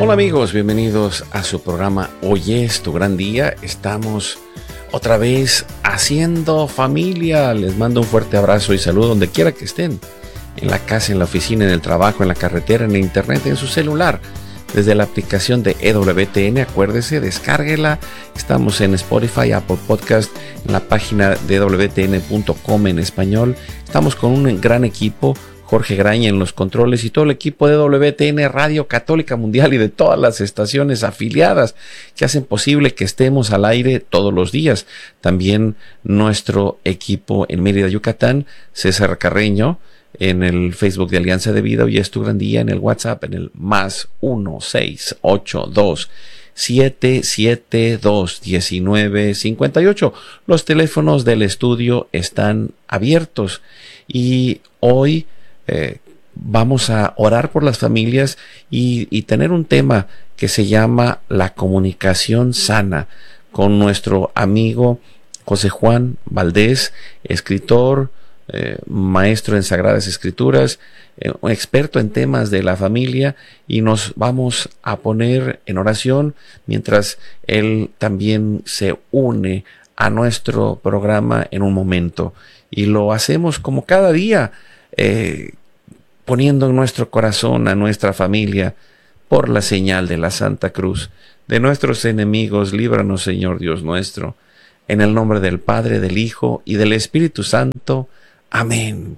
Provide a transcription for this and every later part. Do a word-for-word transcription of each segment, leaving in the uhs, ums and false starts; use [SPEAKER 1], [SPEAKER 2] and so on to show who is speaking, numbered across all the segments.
[SPEAKER 1] Hola amigos, bienvenidos a su programa Hoy es tu gran día. Estamos otra vez haciendo familia. Les mando un fuerte abrazo y saludo donde quiera que estén. En la casa, en la oficina, en el trabajo, en la carretera, en el internet, en su celular. Desde la aplicación de E W T N, acuérdese, descárguela. Estamos en Spotify, Apple Podcast, en la página de E W T N punto com en español. Estamos con un gran equipo. Jorge Graña en los controles y todo el equipo de E W T N Radio Católica Mundial y de todas las estaciones afiliadas que hacen posible que estemos al aire todos los días. También nuestro equipo en Mérida, Yucatán, César Carreño, en el Facebook de Alianza de Vida. Hoy es tu gran día, en el WhatsApp, en el más uno seis ocho dos siete siete dos uno nueve cinco ocho. Los teléfonos del estudio están abiertos y hoy Eh, vamos a orar por las familias y, y tener un tema que se llama la comunicación sana con nuestro amigo José Juan Valdés, escritor, eh, maestro en Sagradas Escrituras, eh, un experto en temas de la familia, y nos vamos a poner en oración mientras él también se une a nuestro programa en un momento, y lo hacemos como cada día, Eh, poniendo en nuestro corazón a nuestra familia por la señal de la Santa Cruz. De nuestros enemigos, líbranos, Señor Dios nuestro, en el nombre del Padre, del Hijo y del Espíritu Santo. Amén.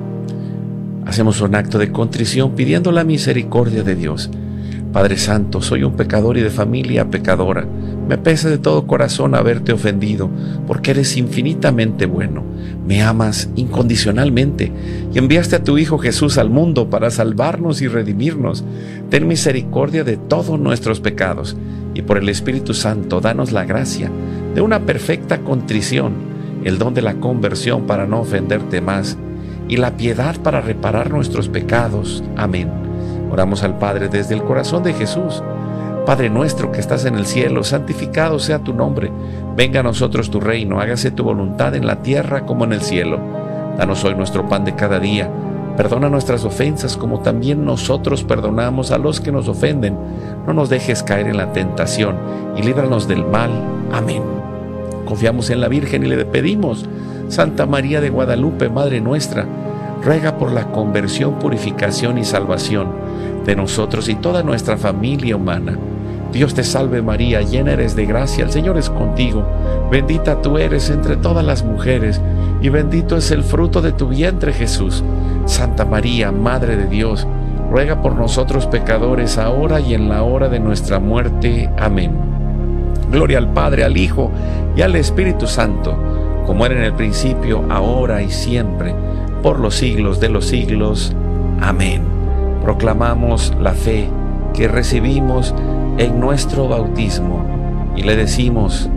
[SPEAKER 1] Hacemos un acto de contrición pidiendo la misericordia de Dios. Padre Santo, soy un pecador y de familia pecadora. Me pesa de todo corazón haberte ofendido, porque eres infinitamente bueno. Me amas incondicionalmente y enviaste a tu Hijo Jesús al mundo para salvarnos y redimirnos. Ten misericordia de todos nuestros pecados y por el Espíritu Santo danos la gracia de una perfecta contrición, el don de la conversión para no ofenderte más y la piedad para reparar nuestros pecados. Amén. Oramos al Padre desde el corazón de Jesús. Padre nuestro que estás en el cielo, santificado sea tu nombre. Venga a nosotros tu reino, hágase tu voluntad en la tierra como en el cielo. Danos hoy nuestro pan de cada día. Perdona nuestras ofensas como también nosotros perdonamos a los que nos ofenden. No nos dejes caer en la tentación y líbranos del mal. Amén. Confiamos en la Virgen y le pedimos: Santa María de Guadalupe, Madre nuestra, ruega por la conversión, purificación y salvación de nosotros y toda nuestra familia humana. Dios te salve María, llena eres de gracia, el Señor es contigo. Bendita tú eres entre todas las mujeres y bendito es el fruto de tu vientre Jesús. Santa María, Madre de Dios, ruega por nosotros pecadores, ahora y en la hora de nuestra muerte. Amén. Gloria al Padre, al Hijo y al Espíritu Santo, como era en el principio, ahora y siempre, por los siglos de los siglos. Amén. Proclamamos la fe que recibimos en nuestro bautismo y le decimos: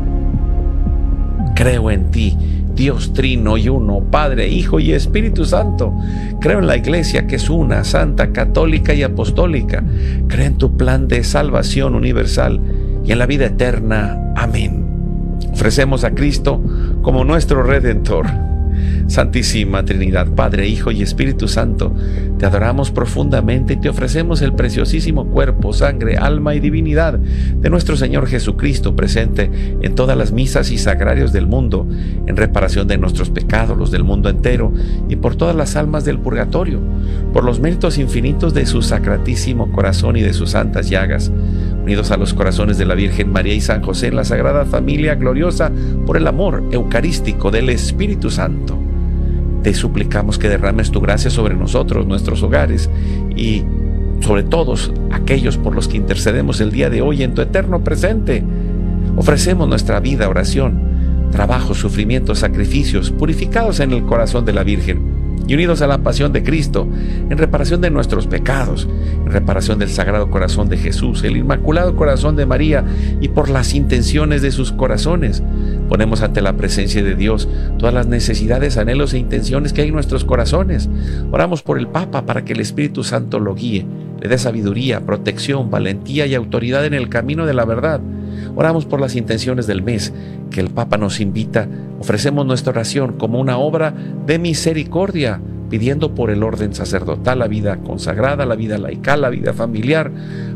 [SPEAKER 1] creo en ti, Dios trino y uno, Padre, Hijo y Espíritu Santo. Creo en la Iglesia que es una, santa, católica y apostólica. Creo en tu plan de salvación universal y en la vida eterna. Amén. Ofrecemos a Cristo como nuestro Redentor. Santísima Trinidad, Padre, Hijo y Espíritu Santo, te adoramos profundamente y te ofrecemos el preciosísimo cuerpo, sangre, alma y divinidad de nuestro Señor Jesucristo, presente en todas las misas y sagrarios del mundo, en reparación de nuestros pecados, los del mundo entero, y por todas las almas del purgatorio, por los méritos infinitos de su sacratísimo corazón y de sus santas llagas, unidos a los corazones de la Virgen María y San José en la Sagrada Familia gloriosa, por el amor eucarístico del Espíritu Santo. Te suplicamos que derrames tu gracia sobre nosotros, nuestros hogares y sobre todos aquellos por los que intercedemos el día de hoy en tu eterno presente. Ofrecemos nuestra vida, oración, trabajo, sufrimientos, sacrificios, purificados en el corazón de la Virgen y unidos a la pasión de Cristo, en reparación de nuestros pecados, en reparación del Sagrado Corazón de Jesús, el Inmaculado Corazón de María y por las intenciones de sus corazones. Ponemos ante la presencia de Dios todas las necesidades, anhelos e intenciones que hay en nuestros corazones. Oramos por el Papa para que el Espíritu Santo lo guíe, le dé sabiduría, protección, valentía y autoridad en el camino de la verdad. Oramos por las intenciones del mes que el Papa nos invita. Ofrecemos nuestra oración como una obra de misericordia, pidiendo por el orden sacerdotal, la vida consagrada, la vida laical, la vida familiar,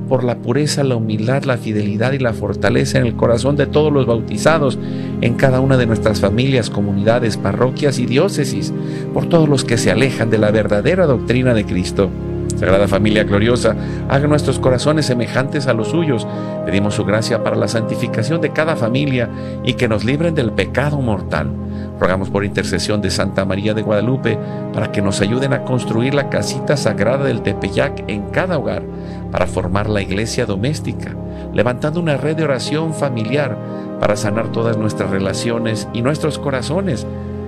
[SPEAKER 1] por la pureza, la humildad, la fidelidad y la fortaleza en el corazón de todos los bautizados en cada una de nuestras familias, comunidades, parroquias y diócesis, por todos los que se alejan de la verdadera doctrina de Cristo. Sagrada Familia gloriosa, haga nuestros corazones semejantes a los suyos. Pedimos su gracia para la santificación de cada familia y que nos libren del pecado mortal. Rogamos por intercesión de Santa María de Guadalupe para que nos ayuden a construir la casita sagrada del Tepeyac en cada hogar, para formar la iglesia doméstica, levantando una red de oración familiar para sanar todas nuestras relaciones y nuestros corazones.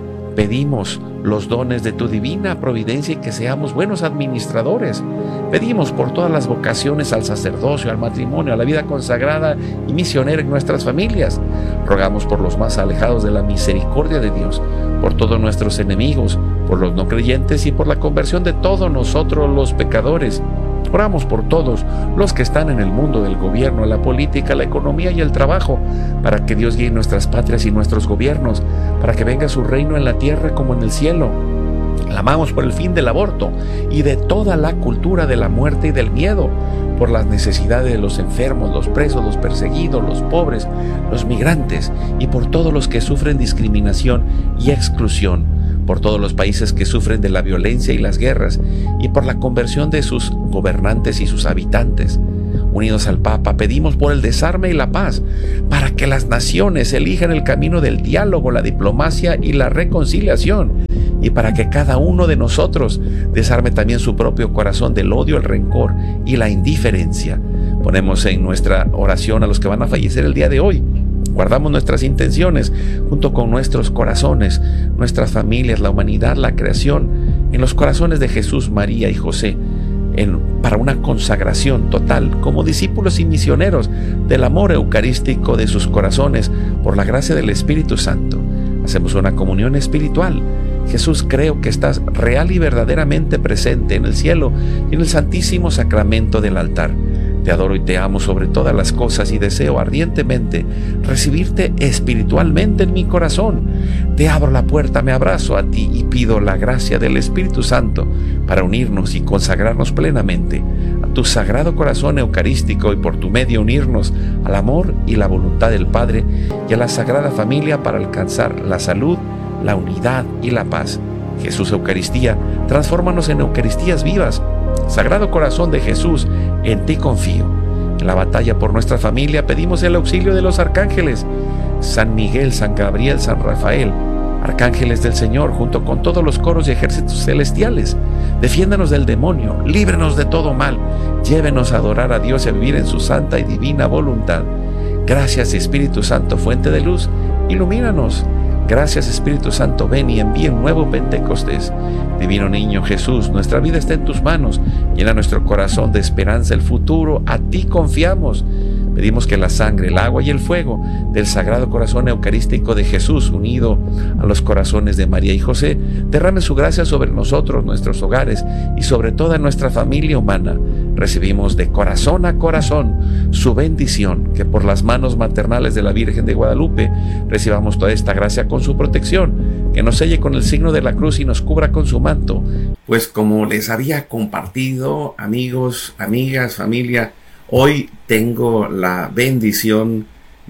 [SPEAKER 1] Pedimos los dones de tu divina providencia y que seamos buenos administradores. Pedimos por todas las vocaciones al sacerdocio, al matrimonio, a la vida consagrada y misionera en nuestras familias. Rogamos por los más alejados de la misericordia de Dios, por todos nuestros enemigos, por los no creyentes y por la conversión de todos nosotros los pecadores. Oramos por todos los que están en el mundo del gobierno, la política, la economía y el trabajo, para que Dios guíe nuestras patrias y nuestros gobiernos, para que venga su reino en la tierra como en el cielo. Clamamos por el fin del aborto y de toda la cultura de la muerte y del miedo, por las necesidades de los enfermos, los presos, los perseguidos, los pobres, los migrantes y por todos los que sufren discriminación y exclusión, por todos los países que sufren de la violencia y las guerras y por la conversión de sus gobernantes y sus habitantes. Unidos al Papa, pedimos por el desarme y la paz, para que las naciones elijan el camino del diálogo, la diplomacia y la reconciliación, y para que cada uno de nosotros desarme también su propio corazón del odio, el rencor y la indiferencia. Ponemos en nuestra oración a los que van a fallecer el día de hoy. Guardamos nuestras intenciones junto con nuestros corazones, nuestras familias, la humanidad, la creación, en los corazones de Jesús, María y José, en, para una consagración total como discípulos y misioneros del amor eucarístico de sus corazones por la gracia del Espíritu Santo. Hacemos una comunión espiritual. Jesús, creo que estás real y verdaderamente presente en el cielo y en el santísimo sacramento del altar. Te adoro y te amo sobre todas las cosas y deseo ardientemente recibirte espiritualmente en mi corazón. Te abro la puerta, me abrazo a ti y pido la gracia del Espíritu Santo para unirnos y consagrarnos plenamente a tu sagrado corazón eucarístico y por tu medio unirnos al amor y la voluntad del Padre y a la Sagrada Familia para alcanzar la salud, la unidad y la paz. Jesús Eucaristía, transfórmanos en Eucaristías vivas. Sagrado Corazón de Jesús, en ti confío. En la batalla por nuestra familia pedimos el auxilio de los arcángeles, San Miguel, San Gabriel, San Rafael, arcángeles del Señor, junto con todos los coros y ejércitos celestiales. Defiéndanos del demonio, líbrenos de todo mal, llévenos a adorar a Dios y a vivir en su santa y divina voluntad. Gracias, Espíritu Santo, fuente de luz, ilumínanos. Gracias, Espíritu Santo, ven y envía un nuevo Pentecostés. Divino Niño Jesús, nuestra vida está en tus manos. Llena nuestro corazón de esperanza el futuro. A ti confiamos. Pedimos que la sangre, el agua y el fuego del Sagrado Corazón Eucarístico de Jesús, unido a los corazones de María y José, derrame su gracia sobre nosotros, nuestros hogares y sobre toda nuestra familia humana. Recibimos de corazón a corazón su bendición, que por las manos maternales de la Virgen de Guadalupe recibamos toda esta gracia con su protección, que nos selle con el signo de la cruz y nos cubra con su manto. Pues como les había compartido, amigos, amigas, familia, hoy tengo la bendición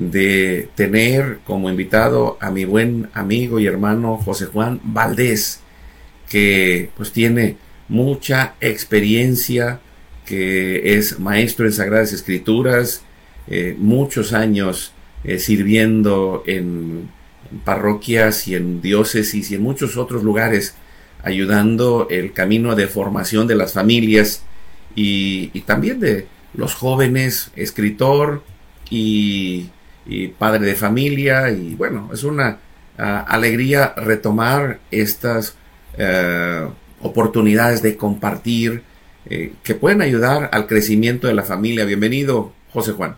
[SPEAKER 1] de tener como invitado a mi buen amigo y hermano José Juan Valdés, que pues tiene mucha experiencia, que es maestro en Sagradas Escrituras, eh, muchos años eh, sirviendo en, en parroquias y en diócesis y en muchos otros lugares, ayudando el camino de formación de las familias y, y también de los jóvenes, escritor y, y padre de familia. Y bueno, es una uh, alegría retomar estas uh, oportunidades de compartir eh, que pueden ayudar al crecimiento de la familia. Bienvenido, José Juan.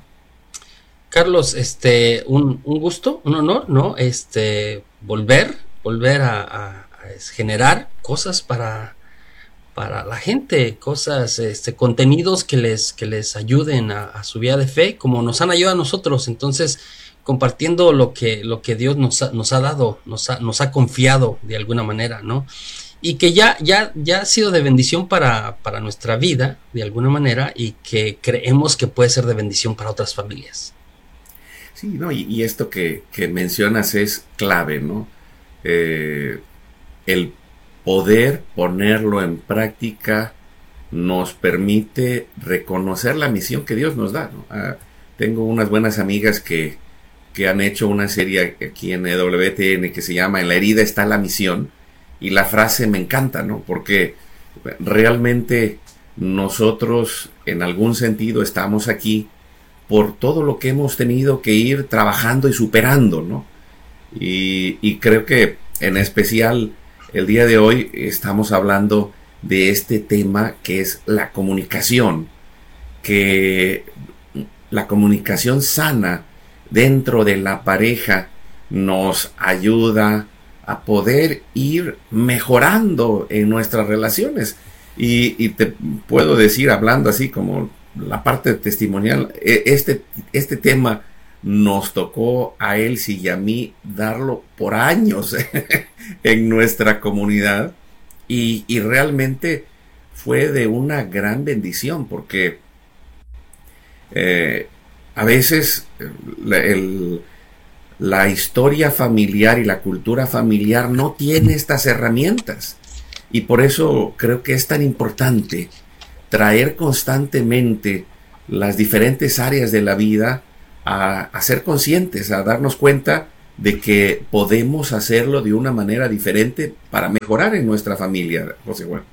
[SPEAKER 2] Carlos, este, un, un gusto, un honor, ¿no? Este, volver, volver a, a, a generar cosas para para la gente, cosas, este, contenidos que les, que les ayuden a, a su vida de fe, como nos han ayudado a nosotros. Entonces, compartiendo lo que, lo que Dios nos ha, nos ha dado, nos ha, nos ha confiado de alguna manera, ¿no? y que ya, ya, ya ha sido de bendición para, para nuestra vida, de alguna manera, y que creemos que puede ser de bendición para otras familias.
[SPEAKER 1] Sí, ¿no? Y, y esto que, que mencionas es clave, ¿no? Eh, el poder ponerlo en práctica nos permite reconocer la misión que Dios nos da, ¿no? Ah, tengo unas buenas amigas que, que han hecho una serie aquí en W T N que se llama En la herida está la misión, y la frase me encanta, ¿no? Porque realmente nosotros en algún sentido estamos aquí por todo lo que hemos tenido que ir trabajando y superando, ¿no? Y, y creo que en especial el día de hoy estamos hablando de este tema que es la comunicación, que la comunicación sana dentro de la pareja nos ayuda a poder ir mejorando en nuestras relaciones. Y, y te puedo decir, hablando así como la parte testimonial, este, este tema nos tocó a Elsie y a mí darlo por años en nuestra comunidad, y, y realmente fue de una gran bendición, porque eh, a veces la, el, la historia familiar y la cultura familiar no tiene estas herramientas, y por eso creo que es tan importante traer constantemente las diferentes áreas de la vida a, a ser conscientes, a darnos cuenta de que podemos hacerlo de una manera diferente para mejorar en nuestra familia, José Juan.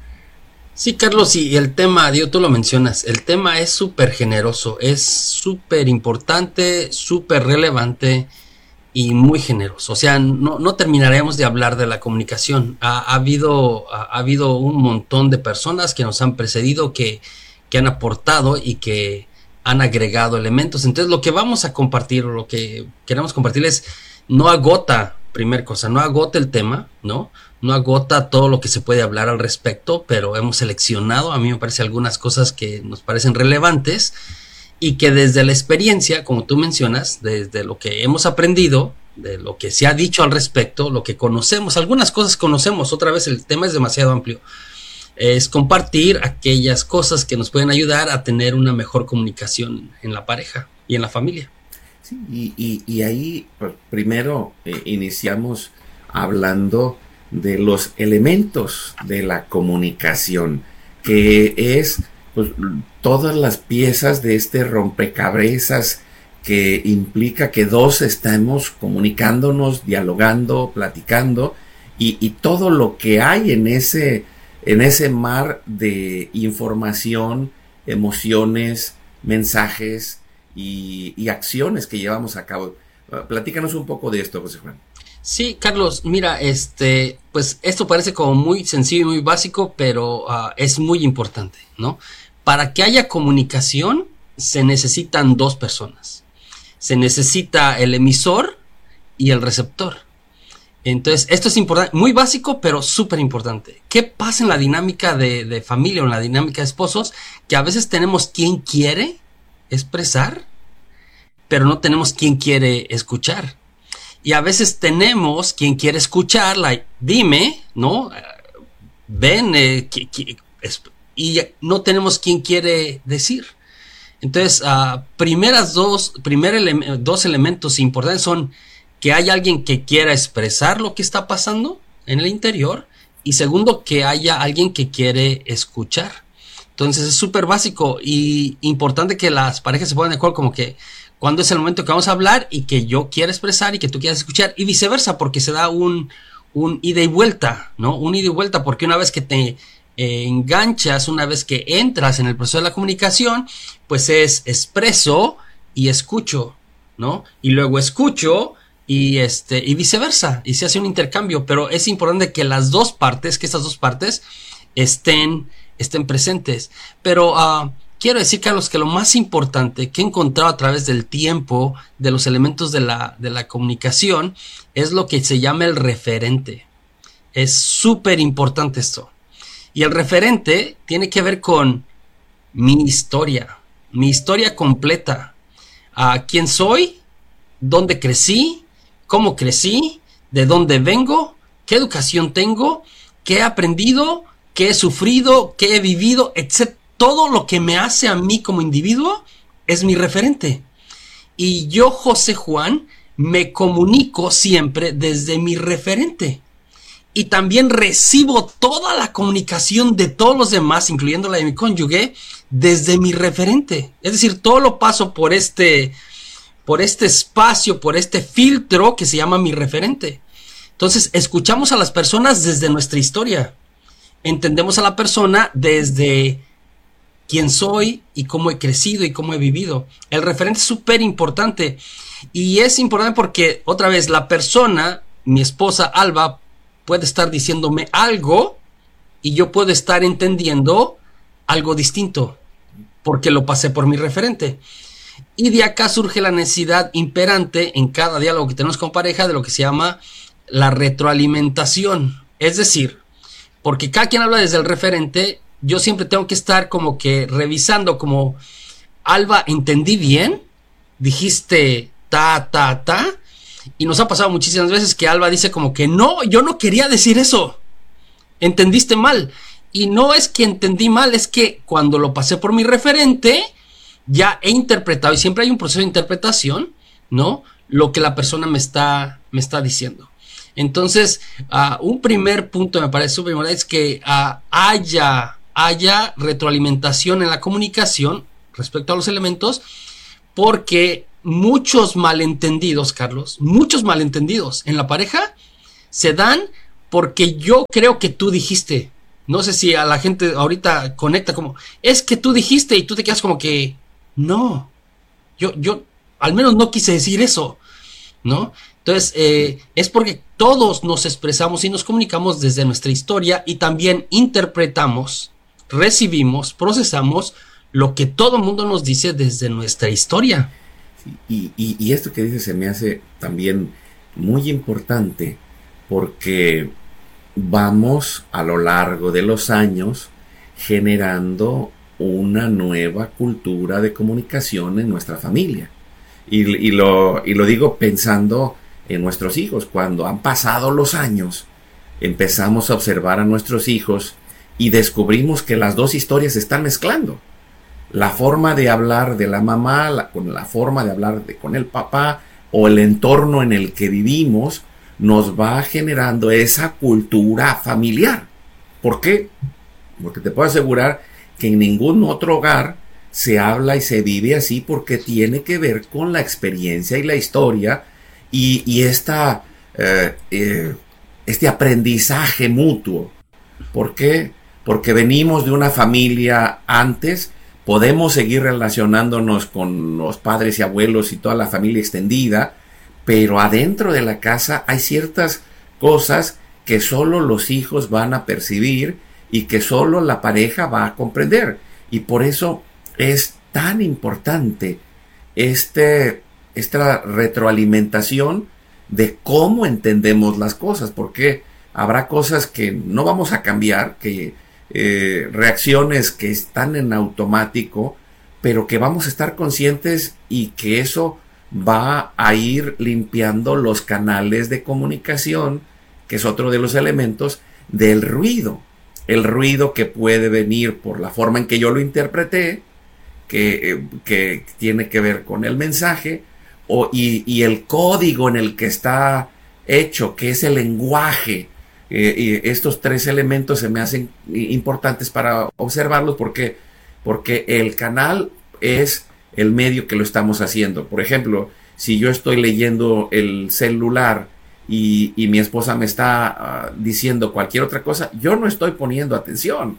[SPEAKER 2] Sí, Carlos, y el tema, Dios, tú lo mencionas, el tema es súper generoso, es súper importante, súper relevante y muy generoso. O sea, no, no terminaremos de hablar de la comunicación. Ha, ha, habido, ha, ha habido un montón de personas que nos han precedido, que, que han aportado y que han agregado elementos. Entonces, lo que vamos a compartir, o lo que queremos compartir es, no agota, primer cosa, no agota el tema, ¿no? No agota todo lo que se puede hablar al respecto, pero hemos seleccionado, a mí me parece, algunas cosas que nos parecen relevantes y que desde la experiencia, como tú mencionas, desde lo que hemos aprendido, de lo que se ha dicho al respecto, lo que conocemos, algunas cosas conocemos, otra vez el tema es demasiado amplio, es compartir aquellas cosas que nos pueden ayudar a tener una mejor comunicación en la pareja y en la familia.
[SPEAKER 1] Sí, y, y, y ahí pues, primero eh, iniciamos hablando de los elementos de la comunicación, que es pues, todas las piezas de este rompecabezas que implica que dos estamos comunicándonos, dialogando, platicando, y, y todo lo que hay en ese, en ese mar de información, emociones, mensajes y, y acciones que llevamos a cabo. Platícanos un poco de esto, José Juan.
[SPEAKER 2] Sí, Carlos, mira, este, pues esto parece como muy sencillo y muy básico, pero uh, es muy importante, ¿no? Para que haya comunicación se necesitan dos personas. Se necesita el emisor y el receptor. Entonces, esto es importante, muy básico, pero súper importante. ¿Qué pasa en la dinámica de, de familia o en la dinámica de esposos? Que a veces tenemos quien quiere expresar, pero no tenemos quien quiere escuchar. Y a veces tenemos quien quiere escuchar, like, dime, ¿no? Ven, eh, que, que, es, y no tenemos quien quiere decir. Entonces, uh, primeras dos, primer ele- dos elementos importantes son que haya alguien que quiera expresar lo que está pasando en el interior, y segundo, que haya alguien que quiere escuchar. Entonces, es súper básico y importante que las parejas se pongan de acuerdo, como que cuando es el momento que vamos a hablar y que yo quiera expresar y que tú quieras escuchar, y viceversa, porque se da un, un ida y vuelta, ¿no? Un ida y vuelta, porque una vez que te eh, enganchas, una vez que entras en el proceso de la comunicación, pues es expreso y escucho, ¿no? Y luego escucho y este y viceversa, y se hace un intercambio, pero es importante que las dos partes, que estas dos partes estén, estén presentes. Pero uh, quiero decir, Carlos, que lo más importante que he encontrado a través del tiempo de los elementos de la, de la comunicación es lo que se llama el referente. Es súper importante esto. Y el referente tiene que ver con mi historia, mi historia completa. Uh, ¿Quién soy? ¿Dónde crecí? ¿Cómo crecí? ¿De dónde vengo? ¿Qué educación tengo? qué he aprendido, qué he sufrido, qué he vivido, etcétera. Todo lo que me hace a mí como individuo es mi referente. Y yo, José Juan, me comunico siempre desde mi referente. Y también recibo toda la comunicación de todos los demás, incluyendo la de mi cónyuge, desde mi referente. Es decir, todo lo paso por este, por este espacio, por este filtro que se llama mi referente. Entonces, escuchamos a las personas desde nuestra historia. Entendemos a la persona desde quién soy y cómo he crecido y cómo he vivido. El referente es súper importante. Y es importante porque, otra vez, la persona, mi esposa Alba, puede estar diciéndome algo y yo puedo estar entendiendo algo distinto porque lo pasé por mi referente. Y de acá surge la necesidad imperante en cada diálogo que tenemos con pareja de lo que se llama la retroalimentación. Es decir, porque cada quien habla desde el referente, yo siempre tengo que estar como que revisando como, Alba, ¿entendí bien? Dijiste ta, ta, ta. Y nos ha pasado muchísimas veces que Alba dice como que no, yo no quería decir eso. Entendiste mal. Y no es que entendí mal, es que cuando lo pasé por mi referente, ya he interpretado, y siempre hay un proceso de interpretación, ¿no? Lo que la persona me está, me está diciendo. Entonces, uh, un primer punto me parece súper importante es que uh, haya, haya retroalimentación en la comunicación respecto a los elementos, porque muchos malentendidos, Carlos, muchos malentendidos en la pareja se dan porque yo creo que tú dijiste. No sé si a la gente ahorita conecta como, es que tú dijiste, y tú te quedas como que, no, yo, yo al menos no quise decir eso, ¿no? Entonces, eh, es porque todos nos expresamos y nos comunicamos desde nuestra historia y también interpretamos, recibimos, procesamos lo que todo el mundo nos dice desde nuestra historia.
[SPEAKER 1] Y, y, y esto que dices se me hace también muy importante porque vamos a lo largo de los años generando una nueva cultura de comunicación en nuestra familia. Y, y, lo, y lo digo pensando en nuestros hijos. Cuando han pasado los años, empezamos a observar a nuestros hijos y descubrimos que las dos historias se están mezclando. La forma de hablar de la mamá la, con la forma de hablar de, con el papá o el entorno en el que vivimos nos va generando esa cultura familiar. ¿Por qué? Porque te puedo asegurar que en ningún otro hogar se habla y se vive así porque tiene que ver con la experiencia y la historia y, y esta, eh, eh, este aprendizaje mutuo. ¿Por qué? Porque venimos de una familia antes. Podemos seguir relacionándonos con los padres y abuelos y toda la familia extendida, pero adentro de la casa hay ciertas cosas que solo los hijos van a percibir y que solo la pareja va a comprender. Y por eso es tan importante este, esta retroalimentación de cómo entendemos las cosas, porque habrá cosas que no vamos a cambiar, que Eh, reacciones que están en automático, pero que vamos a estar conscientes y que eso va a ir limpiando los canales de comunicación, que es otro de los elementos del ruido. El ruido que puede venir por la forma en que yo lo interpreté, que, eh, que tiene que ver con el mensaje, o, y, y el código en el que está hecho, que es el lenguaje. Eh, y estos tres elementos se me hacen importantes para observarlos porque, porque el canal es el medio que lo estamos haciendo. Por ejemplo, si yo estoy leyendo el celular y, y mi esposa me está uh, diciendo cualquier otra cosa, yo no estoy poniendo atención.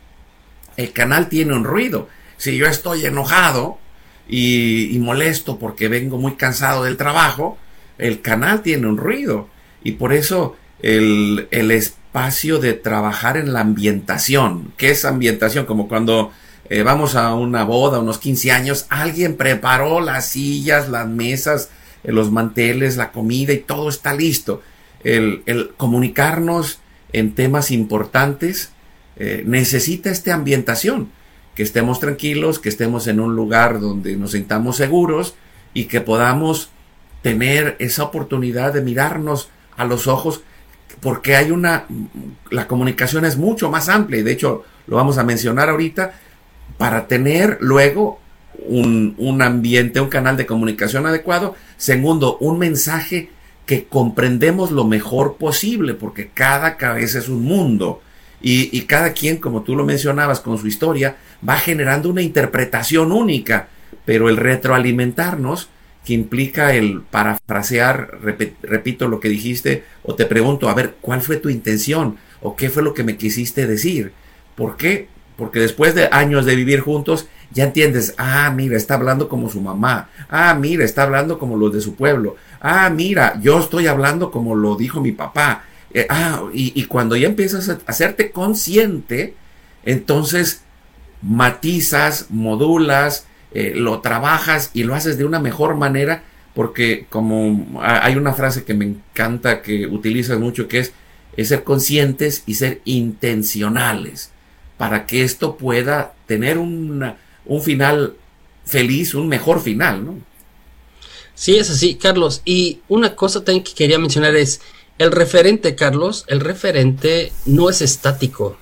[SPEAKER 1] El canal tiene un ruido. Si yo estoy enojado y, y molesto porque vengo muy cansado del trabajo, el canal tiene un ruido. Y por eso El, el espacio de trabajar en la ambientación. ¿Qué es ambientación? Como cuando eh, vamos a una boda, unos quince años, alguien preparó las sillas, las mesas, eh, los manteles, la comida y todo está listo. El, el comunicarnos en temas importantes eh, necesita esta ambientación, que estemos tranquilos, que estemos en un lugar donde nos sintamos seguros y que podamos tener esa oportunidad de mirarnos a los ojos porque hay una, la comunicación es mucho más amplia, y de hecho lo vamos a mencionar ahorita, para tener luego un, un ambiente, un canal de comunicación adecuado. Segundo, un mensaje que comprendemos lo mejor posible, porque cada cabeza es un mundo, y, y cada quien, como tú lo mencionabas, con su historia, va generando una interpretación única, pero el retroalimentarnos, que implica el parafrasear, rep, repito lo que dijiste, o te pregunto, a ver, ¿cuál fue tu intención? ¿O qué fue lo que me quisiste decir? ¿Por qué? Porque después de años de vivir juntos, ya entiendes, ah, mira, está hablando como su mamá, ah, mira, está hablando como los de su pueblo, ah, mira, yo estoy hablando como lo dijo mi papá, eh, ah, y, y cuando ya empiezas a hacerte consciente, entonces matizas, modulas, eh, lo trabajas y lo haces de una mejor manera, porque como hay una frase que me encanta que utilizas mucho, que es, es ser conscientes y ser intencionales, para que esto pueda tener una, un final feliz, un mejor final, ¿no?
[SPEAKER 2] Sí, es así, Carlos. Y una cosa también que quería mencionar es, el referente, Carlos, el referente no es estático.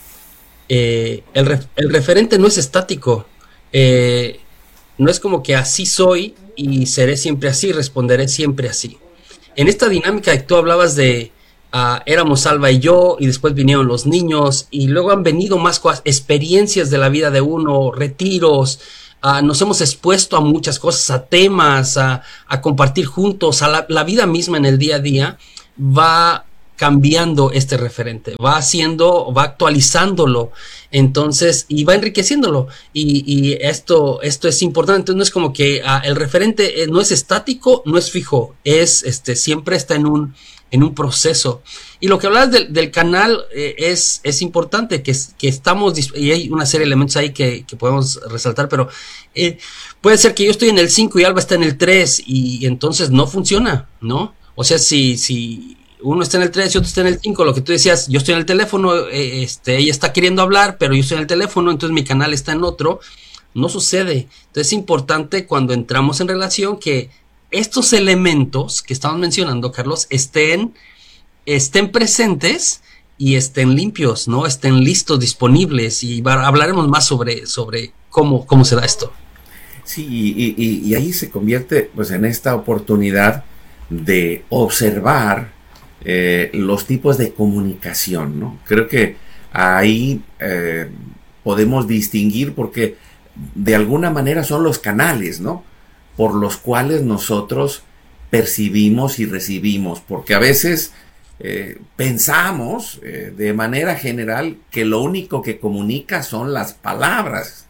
[SPEAKER 2] Eh, el, re, el referente no es estático. Eh, no es como que así soy y seré siempre así, responderé siempre así. En esta dinámica que tú hablabas de uh, éramos Alba y yo, y después vinieron los niños, y luego han venido más cosas, experiencias de la vida de uno, retiros, uh, nos hemos expuesto a muchas cosas, a temas, a, a compartir juntos, a la, la vida misma en el día a día, va cambiando este referente, va haciendo, va actualizándolo, entonces, y va enriqueciéndolo, y, y esto, esto es importante. Entonces no es como que uh, el referente no es estático, no es fijo, es, este, siempre está en un, en un proceso. Y lo que hablabas del, del canal eh, es, es importante, que, que estamos, y hay una serie de elementos ahí que, que podemos resaltar, pero eh, puede ser que yo estoy en el cinco y Alba está en el tres, y, y entonces no funciona, ¿no? O sea, si, si uno está en el tres y otro está en el cinco, lo que tú decías, yo estoy en el teléfono, eh, este, ella está queriendo hablar, pero yo estoy en el teléfono, entonces mi canal está en otro, no sucede. Entonces es importante cuando entramos en relación que estos elementos que estamos mencionando, Carlos, estén, estén presentes y estén limpios, ¿no? Estén listos, disponibles, y hablaremos más sobre, sobre cómo, cómo se da esto.
[SPEAKER 1] Sí, y, y, y ahí se convierte pues en esta oportunidad de observar eh, los tipos de comunicación, ¿no? Creo que ahí eh, podemos distinguir, porque de alguna manera son los canales, ¿no?, por los cuales nosotros percibimos y recibimos, porque a veces eh, pensamos eh, de manera general que lo único que comunica son las palabras,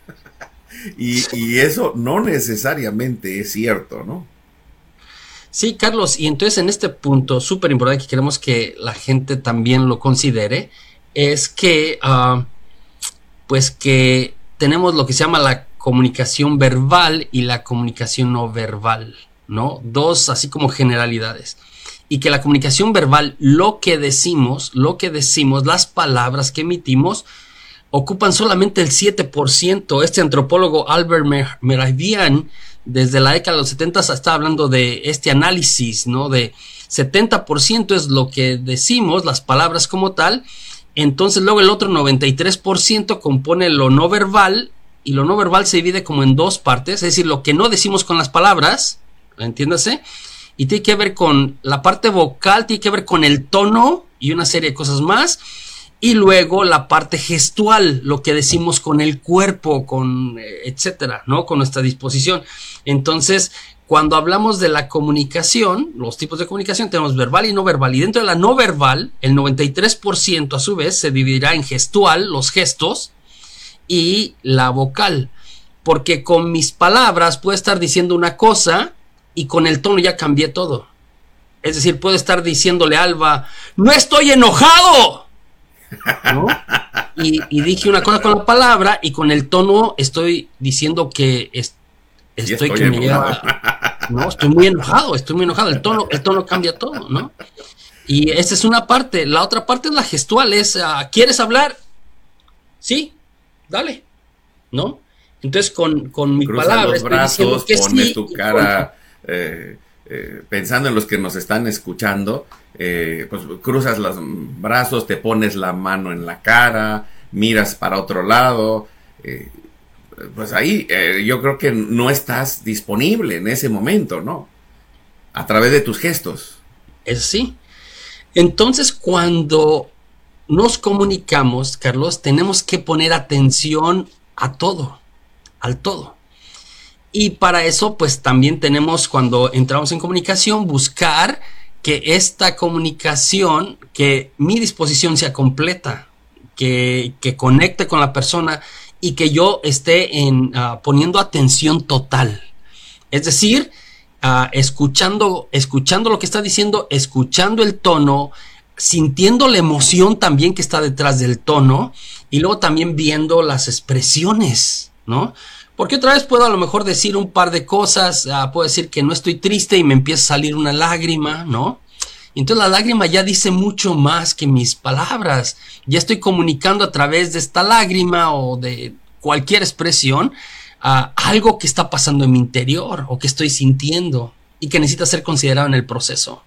[SPEAKER 1] y, y eso no necesariamente es cierto, ¿no?
[SPEAKER 2] Sí, Carlos, y entonces en este punto súper importante que queremos que la gente también lo considere, es que uh, pues que tenemos lo que se llama la comunicación verbal y la comunicación no verbal, ¿no? Dos así como generalidades. Y que la comunicación verbal, lo que decimos, lo que decimos, las palabras que emitimos, ocupan solamente el siete por ciento. Este antropólogo Albert Mehrabian, desde la década de los setenta, está hablando de este análisis, ¿no? De setenta por ciento es lo que decimos, las palabras como tal. Entonces luego el otro noventa y tres por ciento compone lo no verbal, y lo no verbal se divide como en dos partes, es decir, lo que no decimos con las palabras, entiéndase, y tiene que ver con la parte vocal, tiene que ver con el tono y una serie de cosas más, y luego la parte gestual, lo que decimos con el cuerpo, con etcétera, ¿no? Con nuestra disposición. Entonces, cuando hablamos de la comunicación, los tipos de comunicación, tenemos verbal y no verbal, y dentro de la no verbal, el noventa y tres por ciento a su vez se dividirá en gestual, los gestos, y la vocal, porque con mis palabras puedo estar diciendo una cosa y con el tono ya cambié todo. Es decir, puedo estar diciéndole a Alba, ¡no estoy enojado!, ¿no? Y, y dije una cosa con la palabra, y con el tono estoy diciendo que es, estoy, estoy que me lleva, no, estoy muy enojado, estoy muy enojado. El tono, el tono cambia todo, ¿no? Y esa es una parte. La otra parte es la gestual, es uh, ¿quieres hablar? Sí, dale, ¿no? Entonces con, con mi
[SPEAKER 1] Cruza
[SPEAKER 2] palabra
[SPEAKER 1] los brazos,
[SPEAKER 2] que
[SPEAKER 1] pones
[SPEAKER 2] sí,
[SPEAKER 1] tu cara eh, eh, pensando en los que nos están escuchando, eh, pues cruzas los brazos, te pones la mano en la cara, miras para otro lado, eh, pues ahí eh, yo creo que no estás disponible en ese momento, ¿no? A través de tus gestos.
[SPEAKER 2] Es sí. Entonces, cuando nos comunicamos, Carlos, tenemos que poner atención a todo, al todo. Y para eso, pues también tenemos, cuando entramos en comunicación, buscar que esta comunicación, que mi disposición sea completa, que, que conecte con la persona y que yo esté en, uh, poniendo atención total. Es decir, uh, escuchando, escuchando lo que está diciendo, escuchando el tono, sintiendo la emoción también que está detrás del tono, y luego también viendo las expresiones, ¿no? Porque otra vez puedo a lo mejor decir un par de cosas, uh, puedo decir que no estoy triste y me empieza a salir una lágrima, ¿no? Y entonces la lágrima ya dice mucho más que mis palabras. Ya estoy comunicando a través de esta lágrima o de cualquier expresión uh, algo que está pasando en mi interior o que estoy sintiendo y que necesita ser considerado en el proceso.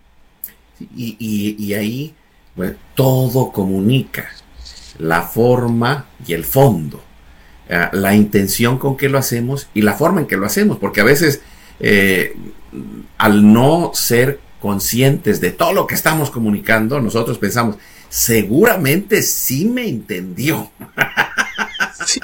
[SPEAKER 1] Y, y, y ahí, bueno, todo comunica, la forma y el fondo. Uh, la intención con que lo hacemos y la forma en que lo hacemos, porque a veces eh, al no ser conscientes de todo lo que estamos comunicando, nosotros pensamos, seguramente sí me entendió. Sí.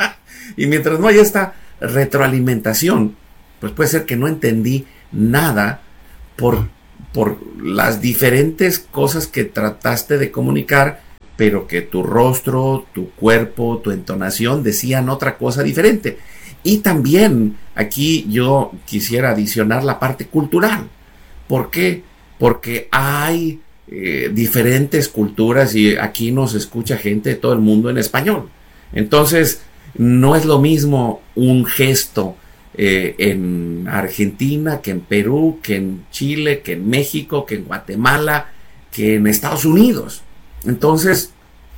[SPEAKER 1] Y mientras no haya esta retroalimentación, pues puede ser que no entendí nada por, por las diferentes cosas que trataste de comunicar, pero que tu rostro, tu cuerpo, tu entonación decían otra cosa diferente. Y también aquí yo quisiera adicionar la parte cultural. ¿Por qué? Porque hay eh, diferentes culturas y aquí nos escucha gente de todo el mundo en español. Entonces, no es lo mismo un gesto eh, en Argentina que en Perú, que en Chile, que en México, que en Guatemala, que en Estados Unidos. Entonces,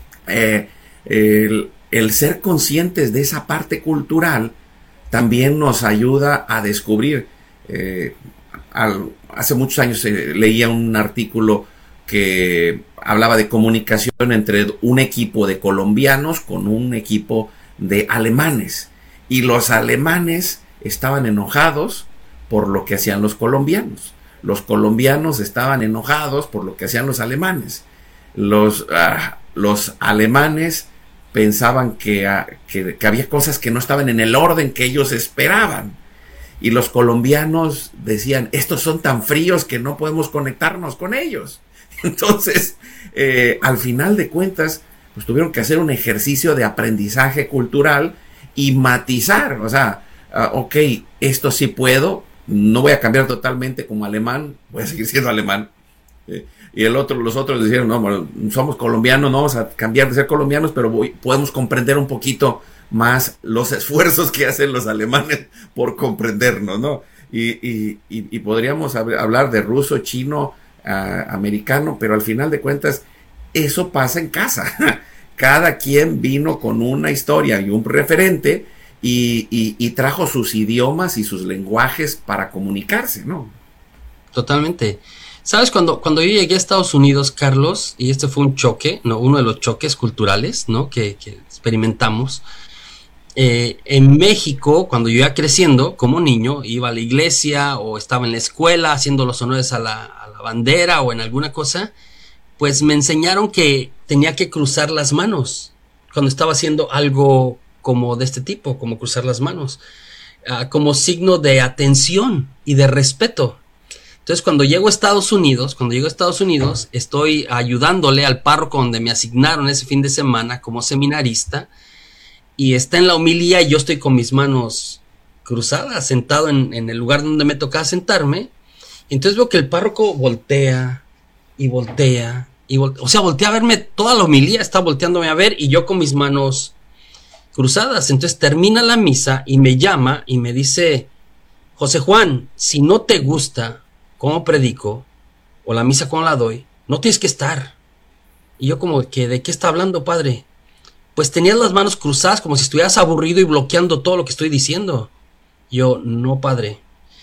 [SPEAKER 1] eh, el, el ser conscientes de esa parte cultural también nos ayuda a descubrir. Eh, al, hace muchos años eh, leía un artículo que hablaba de comunicación entre un equipo de colombianos con un equipo de alemanes. Y los alemanes estaban enojados por lo que hacían los colombianos. Los colombianos estaban enojados por lo que hacían los alemanes. Los, uh, los alemanes pensaban que, uh, que, que había cosas que no estaban en el orden que ellos esperaban. Y los colombianos decían, estos son tan fríos que no podemos conectarnos con ellos. Entonces, eh, al final de cuentas, pues tuvieron que hacer un ejercicio de aprendizaje cultural y matizar. O sea, uh, ok, esto sí puedo, no voy a cambiar totalmente como alemán, voy a seguir siendo alemán. Eh, y el otro, los otros dijeron, no, bueno, somos colombianos, no vamos a cambiar de ser colombianos, pero voy, podemos comprender un poquito más los esfuerzos que hacen los alemanes por comprendernos, ¿no? Y, y, y, y podríamos hab- hablar de ruso, chino, uh, americano, pero al final de cuentas, eso pasa en casa. Cada quien vino con una historia y un referente y, y, y trajo sus idiomas y sus lenguajes para comunicarse, ¿no?
[SPEAKER 2] Totalmente. ¿Sabes? Cuando, cuando yo llegué a Estados Unidos, Carlos, y este fue un choque, ¿no? Uno de los choques culturales, ¿no? Que, que experimentamos. Eh, en México, cuando yo iba creciendo como niño, iba a la iglesia o estaba en la escuela haciendo los honores a la, a la bandera o en alguna cosa, pues me enseñaron que tenía que cruzar las manos cuando estaba haciendo algo como de este tipo, como cruzar las manos, uh, como signo de atención y de respeto. Entonces, cuando llego a Estados Unidos, cuando llego a Estados Unidos, estoy ayudándole al párroco donde me asignaron ese fin de semana como seminarista, y está en la homilía y yo estoy con mis manos cruzadas, sentado en, en el lugar donde me tocaba sentarme. Entonces veo que el párroco voltea y voltea, y voltea, o sea, voltea a verme, toda la homilía está volteándome a ver y yo con mis manos cruzadas. Entonces termina la misa y me llama y me dice, José Juan, si no te gusta cómo predico o la misa cómo la doy, no tienes que estar. Y yo como que, ¿de qué está hablando, padre? Pues tenías las manos cruzadas como si estuvieras aburrido y bloqueando todo lo que estoy diciendo. Yo, no, padre.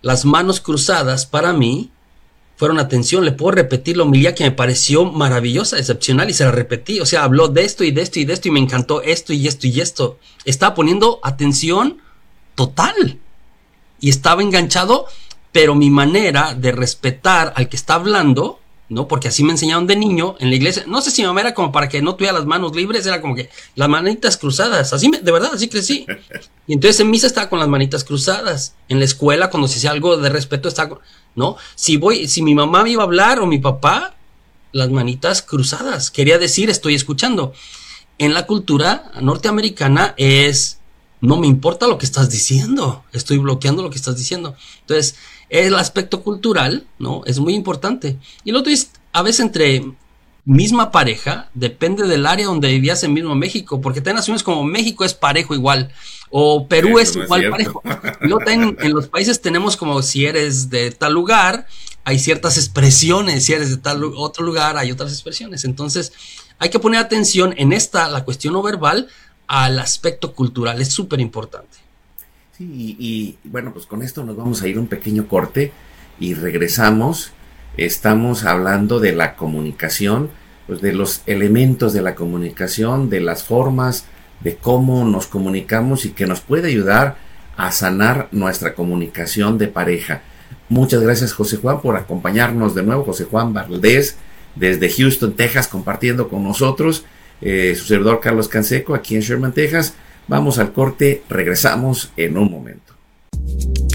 [SPEAKER 2] las manos cruzadas para mí fueron atención. Le puedo repetir la homilía que me pareció maravillosa, excepcional, y se la repetí. O sea, habló de esto y de esto y de esto y me encantó esto y esto y esto. Estaba poniendo atención total y estaba enganchado, pero mi manera de respetar al que está hablando, ¿no? Porque así me enseñaron de niño en la iglesia. No sé si mi mamá era como para que no tuviera las manos libres, era como que las manitas cruzadas. Así, me, de verdad, así crecí. Y entonces en misa estaba con las manitas cruzadas. En la escuela, cuando se hacía algo de respeto, estaba con, ¿no? Si voy, si mi mamá me iba a hablar o mi papá, las manitas cruzadas. Quería decir, estoy escuchando. En la cultura norteamericana es, no me importa lo que estás diciendo, estoy bloqueando lo que estás diciendo. Entonces, el aspecto cultural, ¿no? Es muy importante. Y lo otro es, a veces entre misma pareja, depende del área donde vivías en mismo México, porque también asumes como México es parejo igual, o Perú
[SPEAKER 1] Eso
[SPEAKER 2] es
[SPEAKER 1] no
[SPEAKER 2] igual
[SPEAKER 1] es
[SPEAKER 2] parejo. Y luego también en los países tenemos como si eres de tal lugar, hay ciertas expresiones, si eres de tal otro lugar, hay otras expresiones. Entonces, hay que poner atención en esta, la cuestión no verbal, al aspecto cultural, es súper importante.
[SPEAKER 1] Sí, y, y bueno, pues con esto nos vamos a ir a un pequeño corte y regresamos. Estamos hablando de la comunicación, pues de los elementos de la comunicación, de las formas, de cómo nos comunicamos y que nos puede ayudar a sanar nuestra comunicación de pareja. Muchas gracias, José Juan, por acompañarnos de nuevo. José Juan Valdés, desde Houston, Texas, compartiendo con nosotros. Eh, su servidor Carlos Canseco, aquí en Sherman, Texas. Vamos al corte, regresamos en un momento.